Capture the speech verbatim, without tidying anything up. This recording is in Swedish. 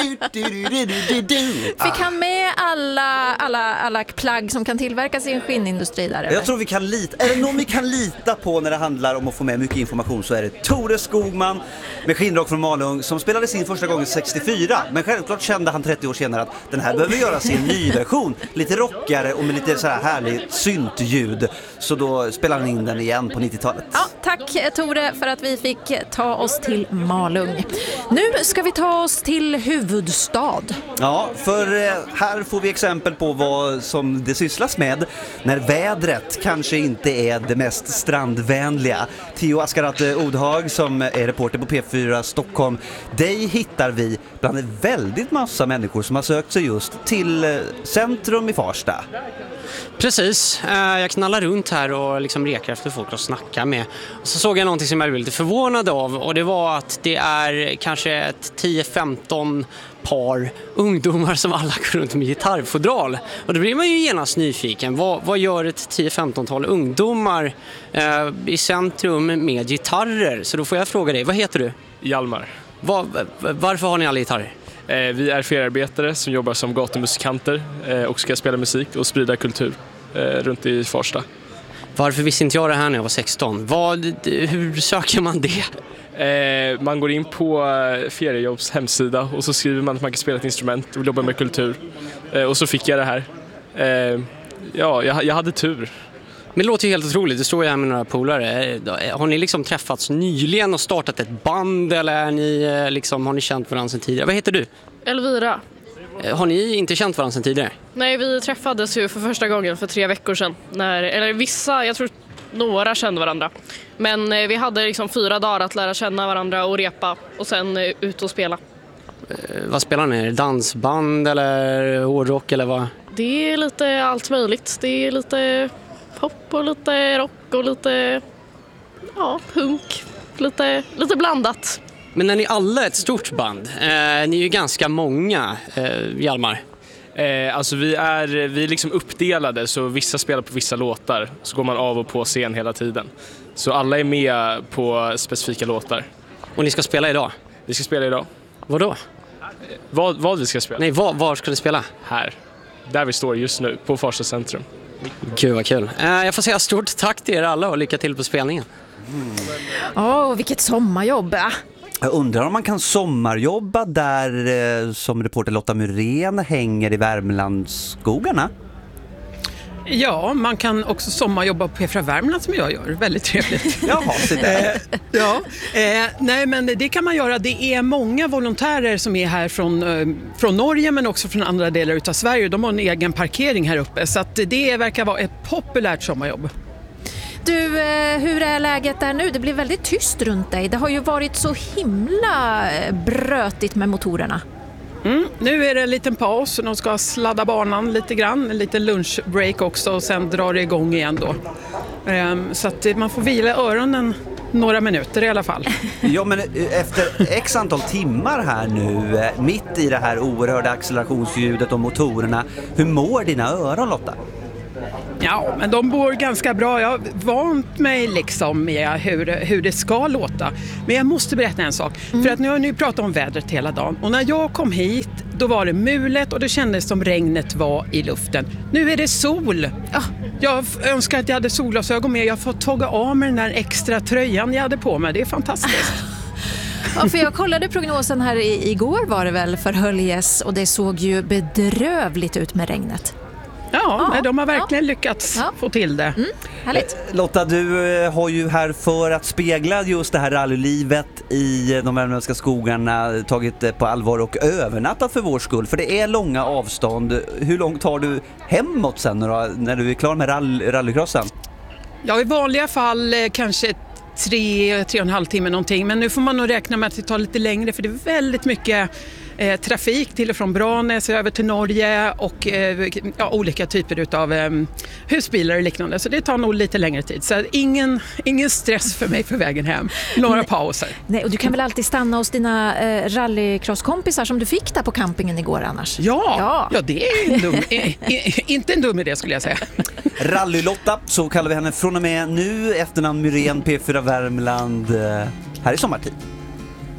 Fick han med alla, alla, alla plagg som kan tillverkas i en skinnindustri där? Eller? Jag tror vi kan lita, är det någon vi kan lita på när det handlar om att få med mycket information, så är det Tore Skogman med Skinnrock från Malung, som spelade sin första gången sextiofyra. Men självklart kände han trettio år senare att den här behöver göra sin ny version, lite rockare och med lite så här härligt syntljud. Så då spelar han in den igen på nittiotalet. Ja, tack Tore för att vi fick ta oss till Malung. Nu ska vi ta oss till huvudstad. Ja, för här får vi exempel på vad som det sysslas med när vädret kanske inte är det mest strandvänliga. Theo Askarat Odhag som är reporter på P fyra Stockholm. Dig hittar vi bland en väldigt massa människor som har sökt sig just till centrum i Farsta. Precis, jag knallar runt här och liksom rekar efter folk att snacka med. Och så såg jag någonting som jag blev lite förvånad av, och det var att det är kanske ett tio femton par ungdomar som alla går runt med gitarrfodral. Och då blir man ju genast nyfiken. Vad, vad gör ett tio femton-tal ungdomar eh, i centrum med gitarrer? Så då får jag fråga dig, vad heter du? Hjalmar. Var, varför har ni alla gitarrer? Eh, vi är feriearbetare som jobbar som gatumusikanter eh, och ska spela musik och sprida kultur eh, runt i Farsta. Varför visste inte jag det här när jag var sexton? Vad, hur söker man det? Eh, man går in på Feriejobbs hemsida och så skriver man att man kan spela ett instrument och jobba med kultur. Eh, och så fick jag det här. Eh, ja, jag, jag hade tur. Men det låter ju helt otroligt. Det står jag här med några polare. Har ni liksom träffats nyligen och startat ett band, eller är ni, liksom, har ni känt varandra sedan tidigare? Vad heter du? Elvira. Har ni inte känt varandra sedan tidigare? Nej, vi träffades ju för första gången för tre veckor sedan. När, eller vissa, jag tror några kände varandra. Men vi hade liksom fyra dagar att lära känna varandra och repa och sen ut och spela. Eh, vad spelar ni? Dansband eller hårdrock eller vad? Det är lite allt möjligt. Det är lite pop och lite rock och lite ja, punk. Lite, lite blandat. Men när ni alla är ett stort band, eh, ni är ju ganska många, eh, Hjalmar. Eh, alltså vi är, vi är liksom uppdelade, så vissa spelar på vissa låtar. Så går man av och på scen hela tiden. Så alla är med på specifika låtar. Och ni ska spela idag? Vi ska spela idag. Vadå? Eh, vad, vad vi ska spela? Nej, var, var ska ni spela? Här. Där vi står just nu, på Farsta centrum. Gud vad kul. Eh, jag får säga stort tack till er alla och lycka till på spelningen. Åh, oh, vilket sommarjobb. Jag undrar om man kan sommarjobba där eh, som reporter Lotta Muren hänger i Värmlandsskogarna. Ja, man kan också sommarjobba på P fyra Värmland som jag gör. Väldigt trevligt. Jaha, så där. eh, ja, eh, nej men det kan man göra. Det är många volontärer som är här från, eh, från Norge men också från andra delar utav Sverige. De har en egen parkering här uppe, så att det verkar vara ett populärt sommarjobb. Du, hur är läget där nu? Det blir väldigt tyst runt dig. Det har ju varit så himla brötigt med motorerna. Mm, nu är det en liten paus. De ska sladda banan lite grann. En liten lunchbreak också och sen drar det igång igen då. Um, så att man får vila öronen några minuter i alla fall. Ja, men efter x antal timmar här nu, mitt i det här oerhörda accelerationsljudet och motorerna, hur mår dina öron, Lotta? Ja, men de bor ganska bra. Jag har vant mig liksom med hur, hur det ska låta. Men jag måste berätta en sak. Mm. För att nu har ni pratat om vädret hela dagen. Och när jag kom hit, då var det mulet och det kändes som regnet var i luften. Nu är det sol. Ja, jag önskar att jag hade solglasögon med. Jag har fått tagga av mig den där extra tröjan jag hade på mig. Det är fantastiskt. Ja, för jag kollade prognosen här i, igår var det väl för Höljes, och det såg ju bedrövligt ut med regnet. Ja, ja, de har verkligen ja. lyckats ja. få till det. Mm, härligt. Lotta, du har ju här för att spegla just det här rallylivet i de värmländska skogarna tagit det på allvar och övernattat för vår skull. För det är långa avstånd. Hur långt tar du hemåt sen då, när du är klar med rall- rallycrossen? Ja, i vanliga fall kanske tre, tre och en halv timme någonting. Men nu får man nog räkna med att det tar lite längre, för det är väldigt mycket eh, trafik till och från Branäs över till Norge och eh, ja, olika typer av eh, husbilar och liknande. Så det tar nog lite längre tid. Så ingen, ingen stress för mig för vägen hem. Några Nej. pauser. Nej, och du kan väl alltid stanna hos dina eh, rallycrosskompisar som du fick där på campingen igår annars? Ja, ja. ja det är en dum, inte en dum idé skulle jag säga. Rally-Lotta, så kallar vi henne från och med nu, efternamn Muren, P fyra Värmland, här i sommartid.